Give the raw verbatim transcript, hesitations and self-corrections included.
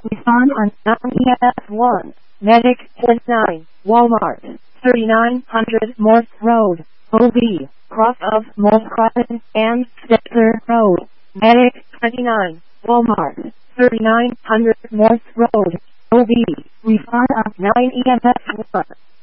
Respond on nine E F one. Medic twenty-nine. Walmart. thirty-nine hundred Morse Road. O B. Cross of Morse Crossing and Stetzer Road. Medic twenty-nine. Walmart. thirty-nine hundred Morse Road. O B. Respond on nine E F one.